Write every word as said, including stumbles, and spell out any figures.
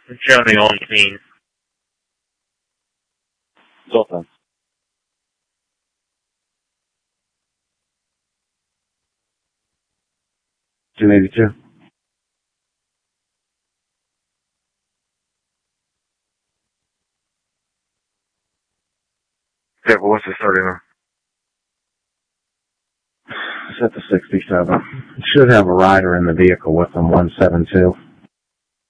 Generally on scene. Zoltan. two eighty-two. Yeah, but what's the starting on? Set to sixty-seven. Should have a rider in the vehicle with them, one seven two.